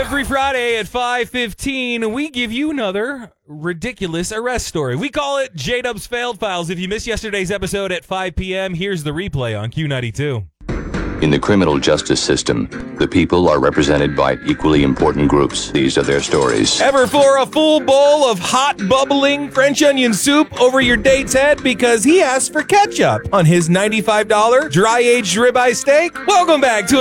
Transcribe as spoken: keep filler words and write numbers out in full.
Every Friday at five fifteen, we give you another ridiculous arrest story. We call it J-Dub's Failed Files. If you missed yesterday's episode at five p.m., here's the replay on Q ninety-two. In the criminal justice system, the people are represented by equally important groups. These are their stories. Ever pour a full bowl of hot, bubbling French onion soup over your date's head because he asked for ketchup on his ninety-five dollars dry-aged ribeye steak? Welcome back to